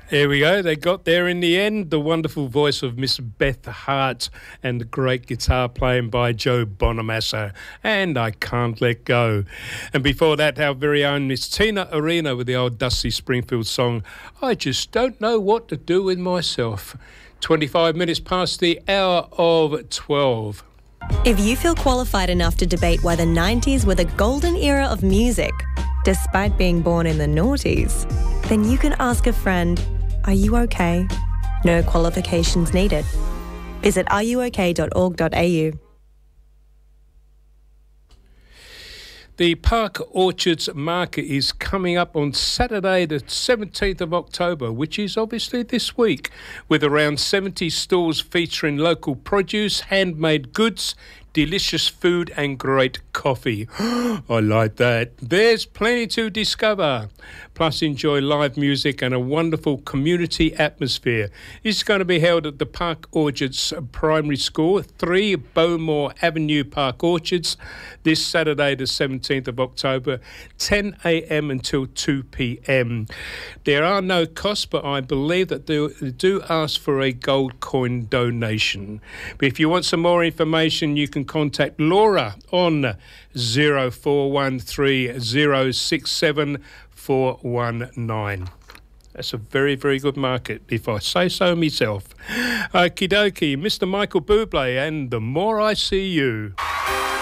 Here we go. They got there in the end. The wonderful voice of Miss Beth Hart and the great guitar playing by Joe Bonamassa. And I Can't Let Go. And before that, our very own Miss Tina Arena with the old Dusty Springfield song, I Just Don't Know What to Do With Myself. 25 minutes past the hour of 12. If you feel qualified enough to debate why the 90s were the golden era of music, despite being born in the noughties, then you can ask a friend, are you okay? No qualifications needed. Visit areyouok.org.au. The Park Orchards Market is coming up on Saturday the 17th of October, which is obviously this week, with around 70 stalls featuring local produce, handmade goods, delicious food and great coffee. I like that. There's plenty to discover. Plus enjoy live music and a wonderful community atmosphere. It's going to be held at the Park Orchards Primary School, 3 Bowmore Avenue, Park Orchards, this Saturday the 17th of October, 10 a.m. until 2 p.m. There are no costs, but I believe that they do ask for a gold coin donation. But if you want some more information, you can contact Laura on 0413 067 419. That's a very, very good market, if I say so myself. Okie dokie, Mr. Michael Bublé and The More I See You.